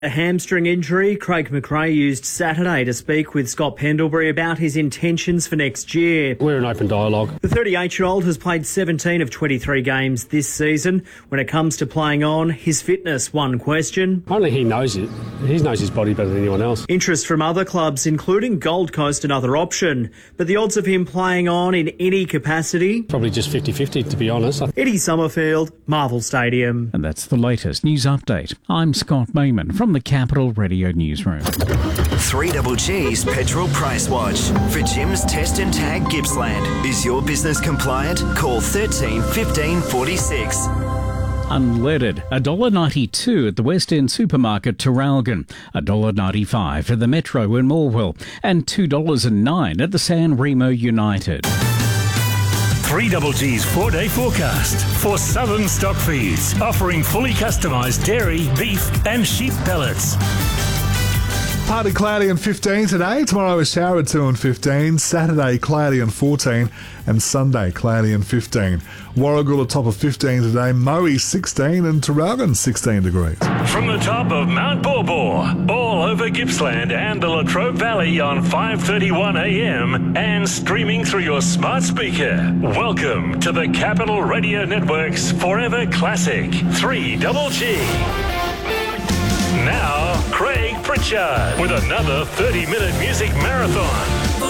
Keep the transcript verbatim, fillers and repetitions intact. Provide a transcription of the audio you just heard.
A hamstring injury, Craig McRae used Saturday to speak with Scott Pendlebury about his intentions for next year. We're in open dialogue. The thirty-eight-year-old has played seventeen of twenty-three games this season. When it comes to playing on, his fitness, one question. Only he knows it. He knows his body better than anyone else. Interest from other clubs, including Gold Coast, another option. But the odds of him playing on in any capacity? Probably just fifty-fifty, to be honest. Eddie Summerfield, Marvel Stadium. And that's the latest news update. I'm Scott Mayman from the Capital Radio Newsroom. three G's Petrol Price Watch. For Jim's Test and Tag Gippsland. Is your business compliant? Call thirteen fifteen forty-six. Unleaded, one dollar ninety-two at the West End Supermarket, Traralgon, one dollar ninety-five at the Metro in Morwell, and two dollars nine at the San Remo United. three G's four-day forecast for Southern Stock Feeds, offering fully customised dairy, beef and sheep pellets. Partly cloudy and fifteen today. Tomorrow is showered two and fifteen. Saturday cloudy and fourteen. And Sunday cloudy and fifteen. Warragul a top of fifteen today. Moe sixteen and Traralgon sixteen degrees. From the top of Mount Borbor, all over Gippsland and the Latrobe Valley on five thirty-one a m and streaming through your smart speaker. Welcome to the Capital Radio Network's Forever Classic three G. Now, Craig Pritchard with another thirty-minute music marathon.